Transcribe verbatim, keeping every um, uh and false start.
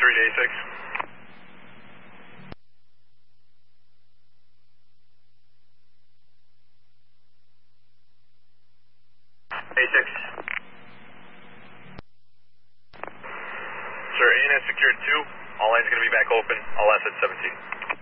three to A six. A six. Sir, A N S secured two. All lanes going to be back open. All assets seventeen.